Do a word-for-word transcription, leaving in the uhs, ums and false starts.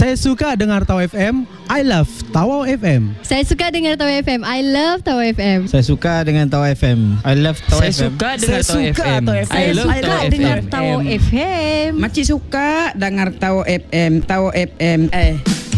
Saya suka dengar Tawa F M. I love Tawa F M. Saya suka dengar Tawa F M. I love Tawa F M. Saya suka dengan Tawa F M. I love Tawa Saya F M. suka dengar Tawa F M. Saya suka dengar Tawa F M. Makcik suka dengar Tawa F M. Tawa F M. Eh